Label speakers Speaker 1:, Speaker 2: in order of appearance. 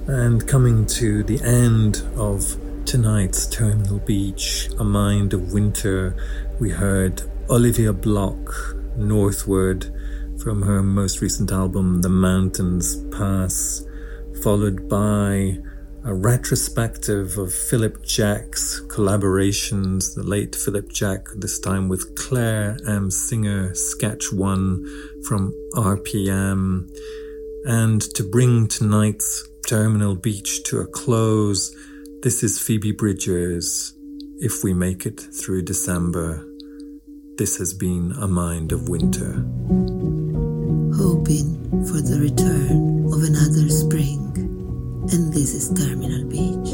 Speaker 1: And coming to the end of tonight's Terminal Beach, A Mind of Winter, we heard Olivia Block, Northward, from her most recent album, The Mountains Pass, followed by a retrospective of Philip Jack's collaborations, the late Philip Jack, this time with Claire M. Singer, Sketch 1 from RPM. And to bring tonight's Terminal Beach to a close, this is Phoebe Bridgers, If We Make It Through December. This has been A Mind of Winter.
Speaker 2: Hoping for the return of another spring, and this is Terminal Beach.